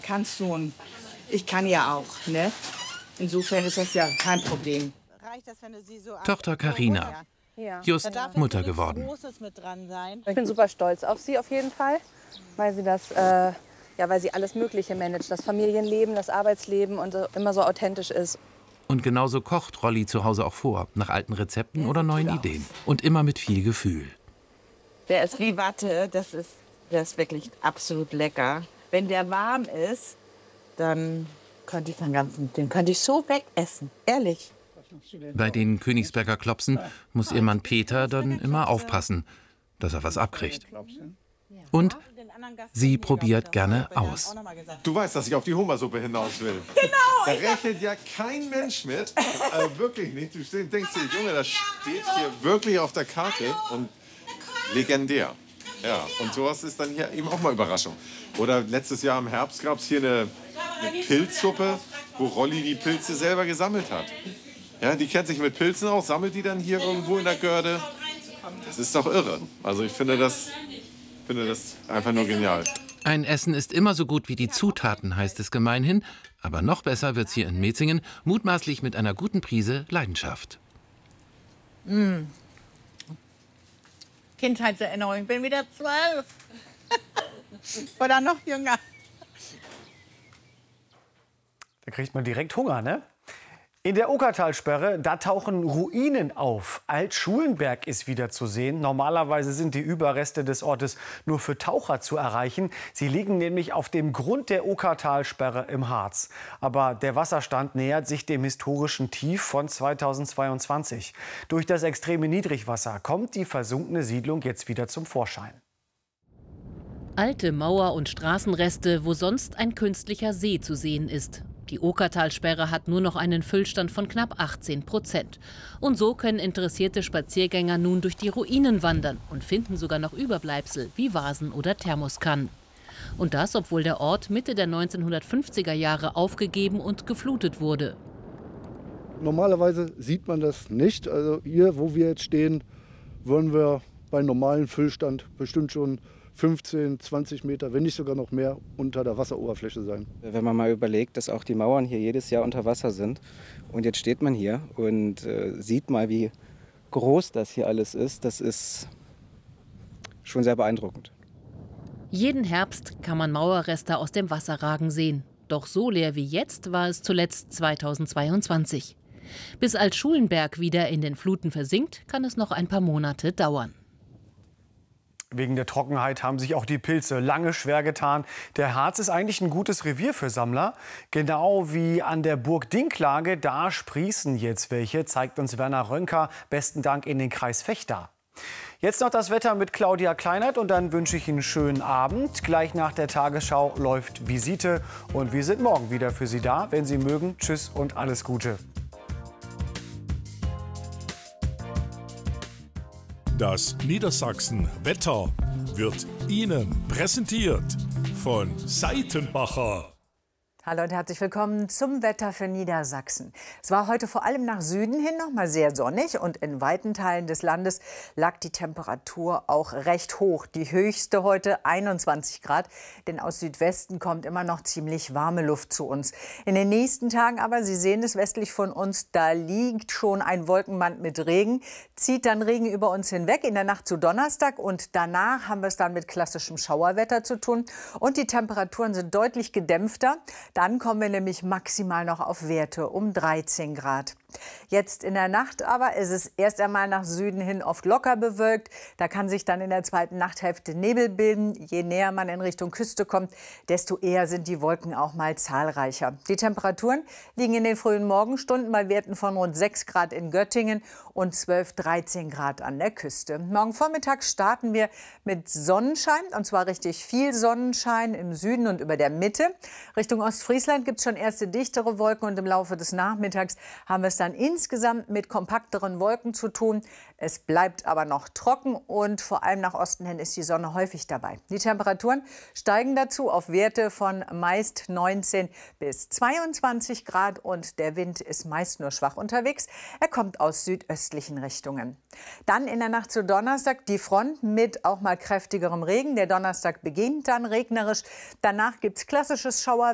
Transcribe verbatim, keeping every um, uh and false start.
kannst du. Und ich kann ja auch, ne? Insofern ist das ja kein Problem. Tochter Carina, just Mutter geworden. Ich bin super stolz auf sie auf jeden Fall, weil sie das, äh, ja, weil sie alles Mögliche managt, das Familienleben, das Arbeitsleben und so, immer so authentisch ist. Und genauso kocht Rolli zu Hause auch vor, nach alten Rezepten oder neuen Ideen. Und immer mit viel Gefühl. Der ist wie Watte, das ist, der ist wirklich absolut lecker. Wenn der warm ist, dann könnte ich den ganzen, den könnte ich so wegessen, ehrlich. Bei den Königsberger Klopsen muss ihr Mann Peter dann immer aufpassen, dass er was abkriegt. Und sie probiert gerne aus. Du weißt, dass ich auf die Hummersuppe hinaus will. Genau! Da rechnet ja kein Mensch mit. Äh, wirklich nicht. Du denkst dir, Junge, das steht hier wirklich auf der Karte. Und legendär. Ja, und sowas ist dann hier eben auch mal Überraschung. Oder letztes Jahr im Herbst gab es hier eine, eine Pilzsuppe, wo Rolli die Pilze selber gesammelt hat. Ja, die kennt sich mit Pilzen aus, sammelt die dann hier irgendwo in der Görde. Das ist doch irre. Also ich finde das, finde das einfach nur genial. Ein Essen ist immer so gut wie die Zutaten, heißt es gemeinhin. Aber noch besser wird's hier in Metzingen, mutmaßlich mit einer guten Prise Leidenschaft. Mm. Kindheitserinnerung, ich bin wieder zwölf. Oder noch jünger. Da kriegt man direkt Hunger, ne? In der Okertalsperre, da tauchen Ruinen auf. Alt-Schulenberg ist wieder zu sehen. Normalerweise sind die Überreste des Ortes nur für Taucher zu erreichen. Sie liegen nämlich auf dem Grund der Okertalsperre im Harz. Aber der Wasserstand nähert sich dem historischen Tief von zweitausendzweiundzwanzig. Durch das extreme Niedrigwasser kommt die versunkene Siedlung jetzt wieder zum Vorschein. Alte Mauer- und Straßenreste, wo sonst ein künstlicher See zu sehen ist. Die Okertalsperre hat nur noch einen Füllstand von knapp achtzehn Prozent. Und so können interessierte Spaziergänger nun durch die Ruinen wandern und finden sogar noch Überbleibsel wie Vasen oder Thermoskannen. Und das, obwohl der Ort Mitte der neunzehnhundertfünfziger Jahre aufgegeben und geflutet wurde. Normalerweise sieht man das nicht. Also hier, wo wir jetzt stehen, würden wir bei normalem Füllstand bestimmt schon fünfzehn, zwanzig Meter, wenn nicht sogar noch mehr, unter der Wasseroberfläche sein. Wenn man mal überlegt, dass auch die Mauern hier jedes Jahr unter Wasser sind und jetzt steht man hier und äh, sieht mal, wie groß das hier alles ist, das ist schon sehr beeindruckend. Jeden Herbst kann man Mauerreste aus dem Wasser ragen sehen. Doch so leer wie jetzt war es zuletzt zweitausendzweiundzwanzig. Bis Alt-Schulenberg wieder in den Fluten versinkt, kann es noch ein paar Monate dauern. Wegen der Trockenheit haben sich auch die Pilze lange schwer getan. Der Harz ist eigentlich ein gutes Revier für Sammler. Genau wie an der Burg Dinklage, da sprießen jetzt welche, zeigt uns Werner Rönker, besten Dank in den Kreis Vechta. Jetzt noch das Wetter mit Claudia Kleinert und dann wünsche ich Ihnen einen schönen Abend. Gleich nach der Tagesschau läuft Visite und wir sind morgen wieder für Sie da. Wenn Sie mögen, tschüss und alles Gute. Das Niedersachsen-Wetter wird Ihnen präsentiert von Seitenbacher. Hallo und herzlich willkommen zum Wetter für Niedersachsen. Es war heute vor allem nach Süden hin noch mal sehr sonnig und in weiten Teilen des Landes lag die Temperatur auch recht hoch. Die höchste heute einundzwanzig Grad, denn aus Südwesten kommt immer noch ziemlich warme Luft zu uns. In den nächsten Tagen aber, Sie sehen es westlich von uns, da liegt schon ein Wolkenband mit Regen, zieht dann Regen über uns hinweg in der Nacht zu Donnerstag und danach haben wir es dann mit klassischem Schauerwetter zu tun und die Temperaturen sind deutlich gedämpfter. Dann kommen wir nämlich maximal noch auf Werte um dreizehn Grad. Jetzt in der Nacht aber ist es erst einmal nach Süden hin oft locker bewölkt. Da kann sich dann in der zweiten Nachthälfte Nebel bilden. Je näher man in Richtung Küste kommt, desto eher sind die Wolken auch mal zahlreicher. Die Temperaturen liegen in den frühen Morgenstunden bei Werten von rund sechs Grad in Göttingen und zwölf, dreizehn Grad an der Küste. Morgen Vormittag starten wir mit Sonnenschein, und zwar richtig viel Sonnenschein im Süden und über der Mitte. Richtung Ostfriesland gibt es schon erste dichtere Wolken und im Laufe des Nachmittags haben wir es dann insgesamt mit kompakteren Wolken zu tun. Es bleibt aber noch trocken und vor allem nach Osten hin ist die Sonne häufig dabei. Die Temperaturen steigen dazu auf Werte von meist neunzehn bis zweiundzwanzig Grad und der Wind ist meist nur schwach unterwegs. Er kommt aus südöstlichen Richtungen. Dann in der Nacht zu Donnerstag die Front mit auch mal kräftigerem Regen. Der Donnerstag beginnt dann regnerisch. Danach gibt es klassisches Schauer.